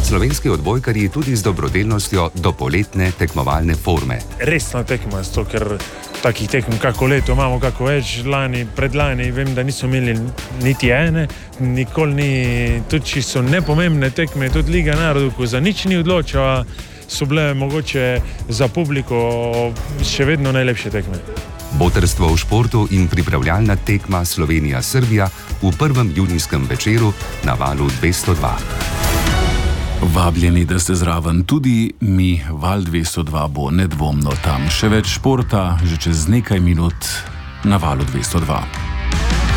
Slovenski odbojkarji tudi z dobrodelnostjo do poletne tekmovalne forme. Resna tekma, zato ker takih tekm kako leto imamo, kako več, predlani, vem, da niso imeli niti ene, nikoli ni, tudi če so nepomembne tekme, tudi Liga narodov, ko za nič ni odločila, so bile mogoče za publiko še vedno najlepše tekme. Botrstvo v športu in pripravljalna tekma Slovenija-Srbija v prvem junijskem večeru na Valu 202. Vabljeni, da ste zraven tudi mi, Val 202 bo nedvomno tam. Še več športa že čez nekaj minut na Valu 202.